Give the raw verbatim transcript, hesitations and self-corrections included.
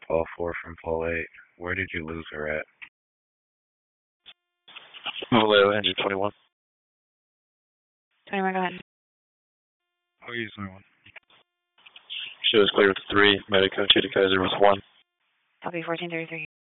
Paul four from Paul eight. Where did you lose her at? Vallejo, engine twenty-one. twenty-one, go ahead. Oh, use twenty-one. Shows clear with three. Medico two to Kaiser with one. Copy fourteen thirty-three.